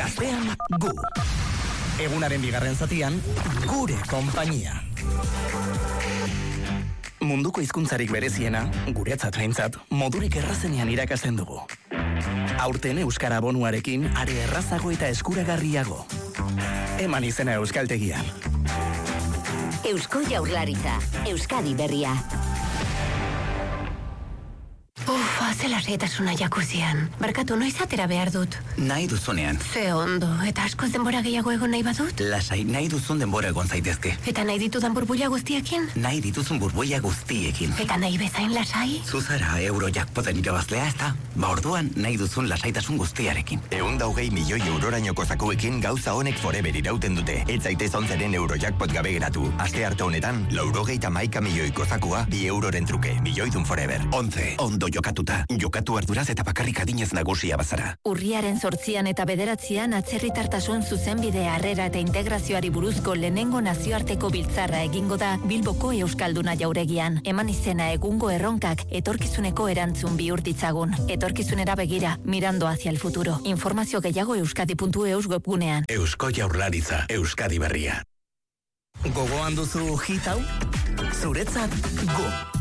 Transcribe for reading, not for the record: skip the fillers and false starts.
Gaztean gu. Egunaren bigarren zatian, gure konpainia. Munduko hizkuntzarik bereziena, guretzat behintzat, modurik errazenean irakasten dugu. Aurten Euskara bonuarekin are errazago eta eskuragarriago. Eman izena Euskaltegian. Eusko Jaurlaritza, Euskadi berria. Zela seetasuna jakuzian. Barkatu, noiz atera behar dut? Nahi duzunean. Ze ondo, eta askoz denbora gehiago egon nahi badut? Lasai, nahi duzun denbora egon zaitezke. Eta nahi ditudan burbuila guztiekin? Nahi dituzun burbuila guztiekin. Eta nahi bezain lasai? Zuzara Eurojackpoten irabazlea ez da? Ba orduan, nahi duzun lasaitasun guztiarekin. 120 milioi eurorainoko zakuekin gauza honek forever irauten dute. Ez zaitez 11 Eurojackpot gabe geratu. Aste arte honetan, 91 milioiko zakua 2 euroren truke. Milioidun forever. 11. Ondo jokatuta. Jokatu arduraz eta bakarrik adinez nagusia bazara. Urriaren 8 eta 9 atzerritartasun zuzenbide harrera eta integrazioari buruzko lehenengo nazioarteko biltzarra egingo da Bilboko Euskalduna jauregian. Eman izena egungo erronkak etorkizuneko erantzun bihurtitzagun. Etorkizunera begira, mirando hacia el futuro. Informazio gehiago euskadi.eus webgunean. Eusko Jaurlaritza, Euskadi berria. Gogoan duzu hit hau? Zuretzat, go.